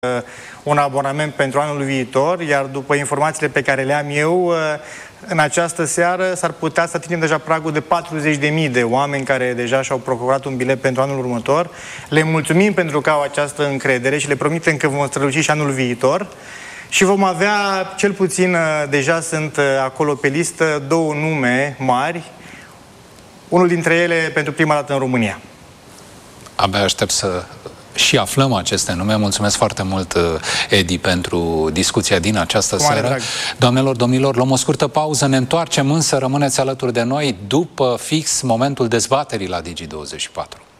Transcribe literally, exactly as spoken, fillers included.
un abonament pentru anul viitor, iar după informațiile pe care le am eu, în această seară s-ar putea să atingem deja pragul de patruzeci de mii de oameni care deja și-au procurat un bilet pentru anul următor. Le mulțumim pentru că au această încredere și le promitem că vom străluci și anul viitor. Și vom avea, cel puțin, deja sunt acolo pe listă, două nume mari, unul dintre ele pentru prima dată în România. Abia aștept să și aflăm aceste nume. Mulțumesc foarte mult, Edi, pentru discuția din această Cu mare seară. drag. Doamnelor, domnilor, luăm o scurtă pauză, ne întoarcem, însă rămâneți alături de noi după fix momentul dezbaterii la Digi douăzeci și patru.